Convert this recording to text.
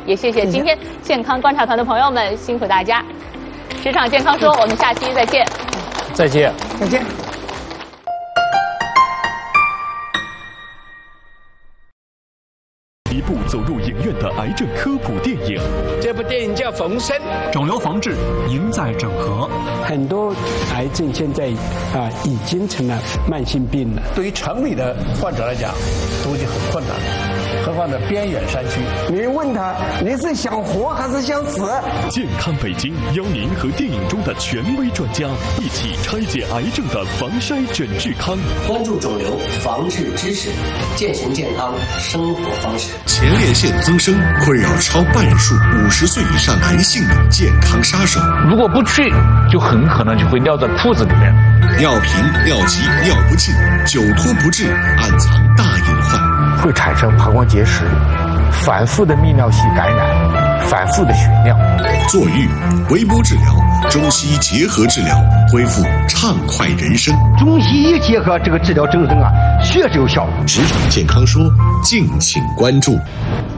也谢谢今天健康观察团的朋友们，辛苦大家。职场健康说，我们下期再见。 再见。 再见。 一部走入影院的癌症科普电影， 这部电影叫《冯生》， 肿瘤防治赢在整合。 很多癌症现在已经成了慢性病了。 对于城里的患者来讲，都已经很困难了，何况在边远山区。 你问他，你是想活还是想死？ 健康北京邀您和电影中的权威专家一起拆解癌症的防筛诊治康， 关注肿瘤防治知识，践行健康生活方式。 前列腺增生困扰超半数50岁以上男性的健康杀手。 如果不去，就很可能就会尿在裤子里面。 尿频、尿急、尿不尽，久拖不治，暗藏大隐患， 会产生膀胱结石，反复的泌尿系感染，反复的血尿。 坐浴、微波治疗、中西医结合治疗，恢复畅快人生。 中西医结合这个治疗整生确实有效。 职场健康说，敬请关注。